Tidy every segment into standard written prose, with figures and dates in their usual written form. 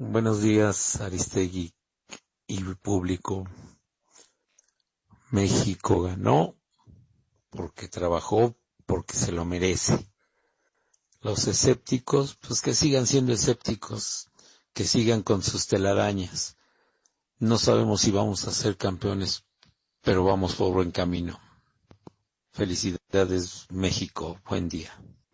Buenos días, Aristegui y público. México ganó porque trabajó, porque se lo merece. Los escépticos, pues que sigan siendo escépticos, que sigan con sus telarañas. No sabemos si vamos a ser campeones, pero vamos por buen camino. Felicidades, México. Buen día.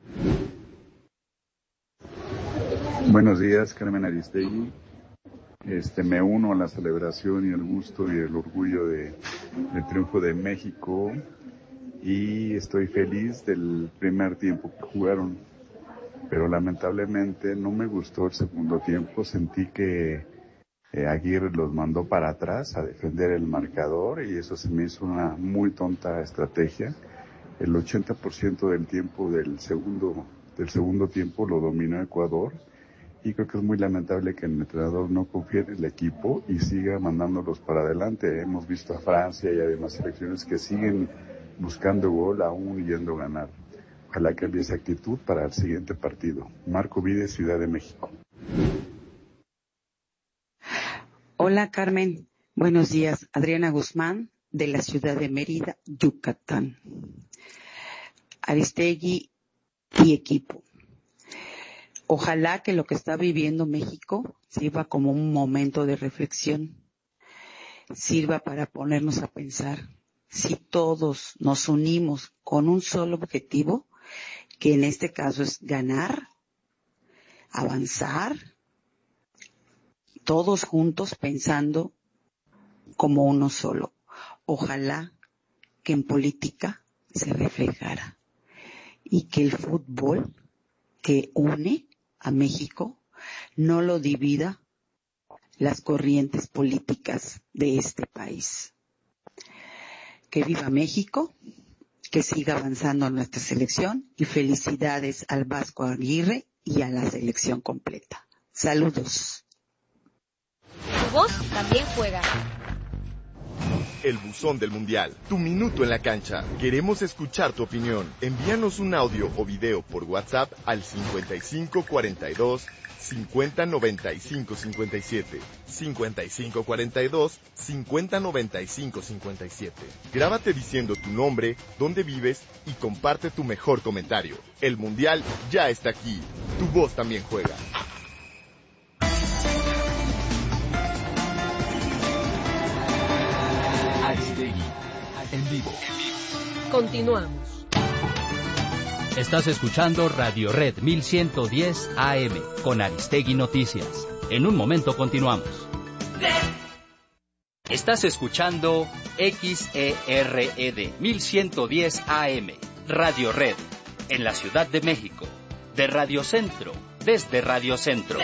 Buenos días, Carmen Aristegui. Me uno a la celebración y el gusto y el orgullo del triunfo de México y estoy feliz del primer tiempo que jugaron, pero lamentablemente no me gustó el segundo tiempo. Sentí que Aguirre los mandó para atrás a defender el marcador y eso se me hizo una muy tonta estrategia. El 80% del tiempo del segundo tiempo lo dominó Ecuador. Y creo que es muy lamentable que el entrenador no confíe en el equipo y siga mandándolos para adelante. Hemos visto a Francia y a demás selecciones que siguen buscando gol aún yendo a ganar. Ojalá cambie esa actitud para el siguiente partido. Marco Vides, Ciudad de México. Hola Carmen, buenos días. Adriana Guzmán, de la ciudad de Mérida, Yucatán. Aristegui y equipo. Ojalá que lo que está viviendo México sirva como un momento de reflexión, sirva para ponernos a pensar si todos nos unimos con un solo objetivo, que en este caso es ganar, avanzar, todos juntos pensando como uno solo. Ojalá que en política se reflejara y que el fútbol que une a México no lo divida las corrientes políticas de este país. Que viva México, que siga avanzando nuestra selección y felicidades al Vasco Aguirre y a la selección completa. Saludos. Tu voz también juega. El buzón del mundial, tu minuto en la cancha. Queremos escuchar tu opinión. Envíanos un audio o video por WhatsApp al 5542 5095 57. 5542 5095 57. Grábate diciendo tu nombre, dónde vives y comparte tu mejor comentario. El mundial ya está aquí. Tu voz también juega. Aristegui, en vivo. Continuamos. Estás escuchando Radio Red 1110 AM con Aristegui Noticias. En un momento continuamos. Estás escuchando XERED 1110 AM, Radio Red, en la Ciudad de México. De Radio Centro, desde Radio Centro.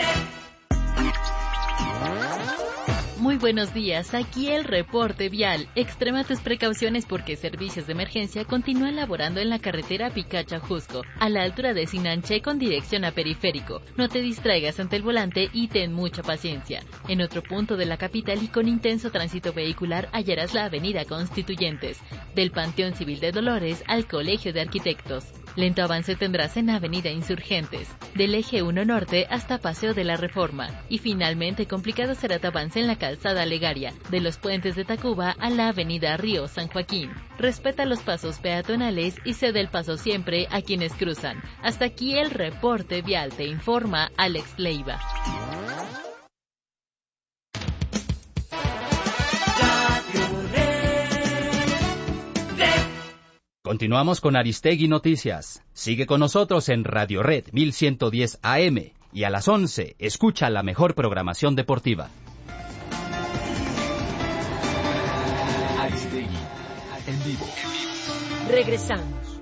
Muy buenos días, aquí el reporte vial. Extrema tus precauciones porque servicios de emergencia continúan laborando en la carretera Picacha-Jusco, a la altura de Sinanché con dirección a Periférico. No te distraigas ante el volante y ten mucha paciencia. En otro punto de la capital y con intenso tránsito vehicular hallarás la avenida Constituyentes, del Panteón Civil de Dolores al Colegio de Arquitectos. Lento avance tendrás en Avenida Insurgentes, del Eje 1 Norte hasta Paseo de la Reforma. Y finalmente complicado será tu avance en la calzada Legaria, de los puentes de Tacuba a la Avenida Río San Joaquín. Respeta los pasos peatonales y cede el paso siempre a quienes cruzan. Hasta aquí el reporte vial, te informa Alex Leiva. Continuamos con Aristegui Noticias. Sigue con nosotros en Radio Red 1110 AM y a las 11 escucha la mejor programación deportiva. Regresamos.